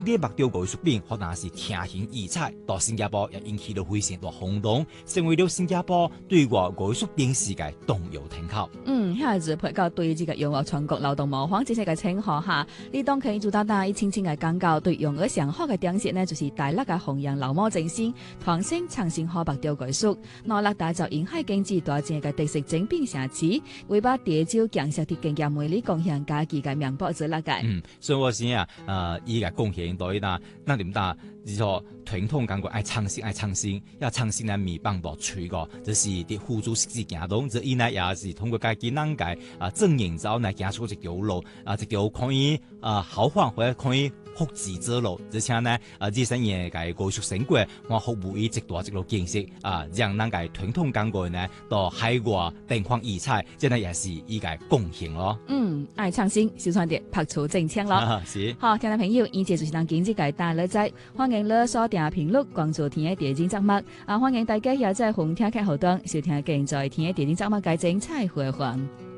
呢目雕藝術品可能是聽形異彩，到新加坡也引起了非常大轟動，成為了新加坡對外藝術品世界重要參考。 下日配合對這個用樂全國勞動模範這些嘅稱號下，呢當可以做到大一輕輕嘅講究，對用樂上好嘅點線呢，就是大力嘅弘揚老母精神，傳承創新好目雕藝術，努力打造沿海經濟大正嘅特色精品城市，為把地州建設的經濟魅力貢獻家己嘅名簿之力嘅。 所以我先依個貢獻到那點大，就說傳統講過愛創新，要創新來未幫到吹個，就是啲輔助實際行動，這依呢也是通過家己人嘅正營走來行出一條路，一條可以豪放或者可以複製之路，而且呢20年嘅藝術成果，我服務於一大一路建設讓咱嘅傳統講過呢到海外燈光異彩，這呢也是依個貢獻咯。 愛創新，小創啲拍出正槍咯。 是， 好，聽眾朋友，以前就是當經濟界帶來在，歡迎你鎖定頻率關注天嘅電競節目，歡迎大家也在紅聽劇後端收聽現在天嘅電競節目嘅精彩回放。